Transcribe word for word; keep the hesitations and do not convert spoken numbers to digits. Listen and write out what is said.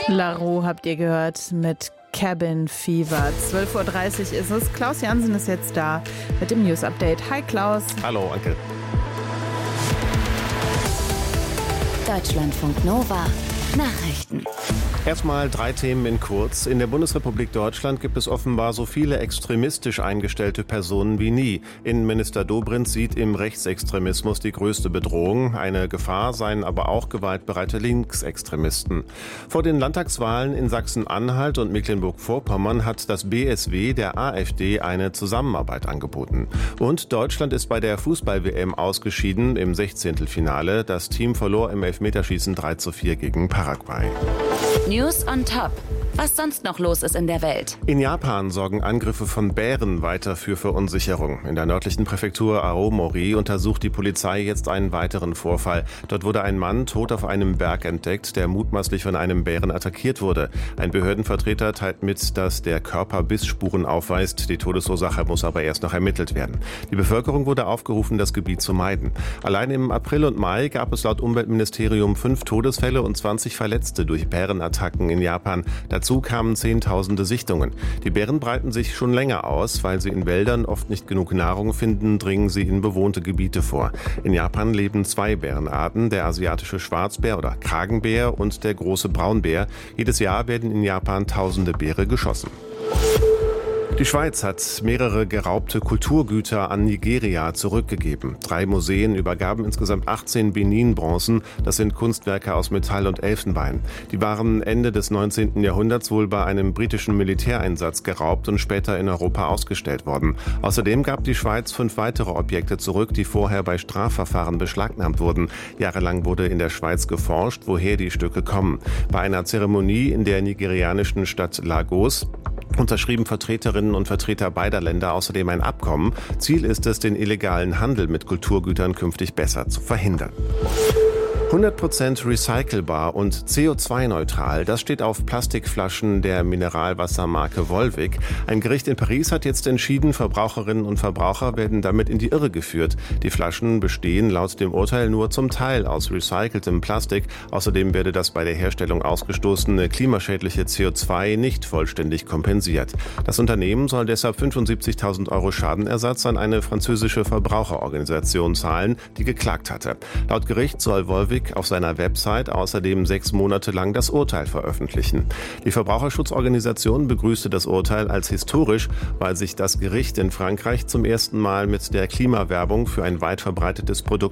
Laro habt ihr gehört mit Cabin Fever. zwölf Uhr dreißig ist es. Klaus Jansen ist jetzt da mit dem News Update. Hi Klaus. Hallo Anke. Deutschlandfunk Nova. Nachrichten. Erstmal drei Themen in kurz. In der Bundesrepublik Deutschland gibt es offenbar so viele extremistisch eingestellte Personen wie nie. Innenminister Dobrindt sieht im Rechtsextremismus die größte Bedrohung. Eine Gefahr seien aber auch gewaltbereite Linksextremisten. Vor den Landtagswahlen in Sachsen-Anhalt und Mecklenburg-Vorpommern hat das B S W der AfD eine Zusammenarbeit angeboten. Und Deutschland ist bei der Fußball-W M ausgeschieden im Sechzehntelfinale. Das Team verlor im Elfmeterschießen drei zu vier gegen Paraguay. News on Top. Was sonst noch los ist in der Welt. In Japan sorgen Angriffe von Bären weiter für Verunsicherung. In der nördlichen Präfektur Aomori untersucht die Polizei jetzt einen weiteren Vorfall. Dort wurde ein Mann tot auf einem Berg entdeckt, der mutmaßlich von einem Bären attackiert wurde. Ein Behördenvertreter teilt mit, dass der Körper Bissspuren aufweist. Die Todesursache muss aber erst noch ermittelt werden. Die Bevölkerung wurde aufgerufen, das Gebiet zu meiden. Allein im April und Mai gab es laut Umweltministerium fünf Todesfälle und zwanzig Verletzte durch Bärenattacken in Japan. Dazu kamen Zehntausende Sichtungen. Die Bären breiten sich schon länger aus. Weil sie in Wäldern oft nicht genug Nahrung finden, dringen sie in bewohnte Gebiete vor. In Japan leben zwei Bärenarten, der asiatische Schwarzbär oder Kragenbär und der große Braunbär. Jedes Jahr werden in Japan tausende Bäre geschossen. Die Schweiz hat mehrere geraubte Kulturgüter an Nigeria zurückgegeben. Drei Museen übergaben insgesamt achtzehn Benin-Bronzen. Das sind Kunstwerke aus Metall und Elfenbein. Die waren Ende des neunzehnten Jahrhunderts wohl bei einem britischen Militäreinsatz geraubt und später in Europa ausgestellt worden. Außerdem gab die Schweiz fünf weitere Objekte zurück, die vorher bei Strafverfahren beschlagnahmt wurden. Jahrelang wurde in der Schweiz geforscht, woher die Stücke kommen. Bei einer Zeremonie in der nigerianischen Stadt Lagos unterschrieben Vertreterinnen und Vertreter beider Länder außerdem ein Abkommen. Ziel ist es, den illegalen Handel mit Kulturgütern künftig besser zu verhindern. hundert Prozent recycelbar und C O zwei neutral, das steht auf Plastikflaschen der Mineralwassermarke Volvic. Ein Gericht in Paris hat jetzt entschieden, Verbraucherinnen und Verbraucher werden damit in die Irre geführt. Die Flaschen bestehen laut dem Urteil nur zum Teil aus recyceltem Plastik. Außerdem werde das bei der Herstellung ausgestoßene klimaschädliche C O zwei nicht vollständig kompensiert. Das Unternehmen soll deshalb fünfundsiebzigtausend Euro Schadenersatz an eine französische Verbraucherorganisation zahlen, die geklagt hatte. Laut Gericht soll Volvic auf seiner Website außerdem sechs Monate lang das Urteil veröffentlichen. Die Verbraucherschutzorganisation begrüßte das Urteil als historisch, weil sich das Gericht in Frankreich zum ersten Mal mit der Klimawerbung für ein weit verbreitetes Produkt